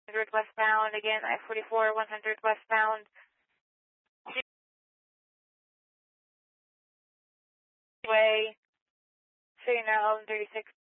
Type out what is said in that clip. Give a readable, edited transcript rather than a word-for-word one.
100 westbound, again, I-44, 100 westbound. Way, signal 36.